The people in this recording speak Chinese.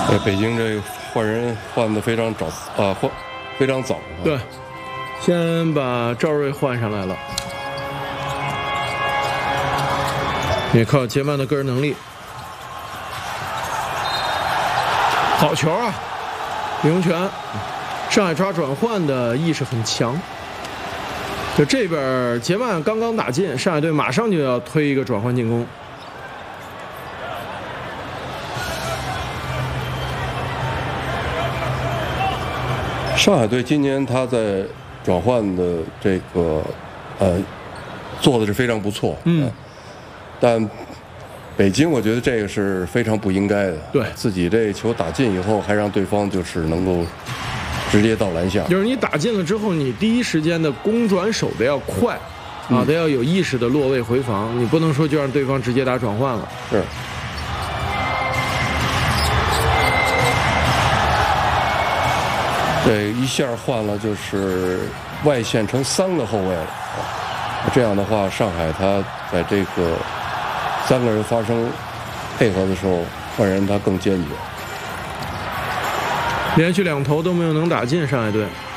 北京这个换人换的非常早非常早。 对，先把赵睿换上来了，也靠杰曼的个人能力。好球啊！李洪权，上海抓转换的意识很强。就这边杰曼刚刚打进，上海队马上就要推一个转换进攻。 上海队今年他在转换的这个做的是非常不错，但北京我觉得这个是非常不应该的。 对， 自己这球打进以后，还让对方就是能够直接到篮下。 就是你打进了之后，你第一时间的攻转手得要快，得要有意识的落位回防，你不能说就让对方直接打转换了。 是。对，一下换了就是外线成3个后卫了。这样的话，上海他在这个3个人发生配合的时候，换人他更坚决。 连续2投都没有能打进上海队。